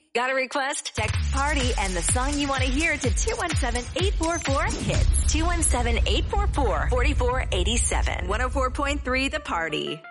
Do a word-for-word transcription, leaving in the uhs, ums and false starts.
Got a request? Text PARTY and the song you want to hear to two one seven, eight four four, HITS. two one seven, eight four four, four four eight seven. one oh four point three The Party.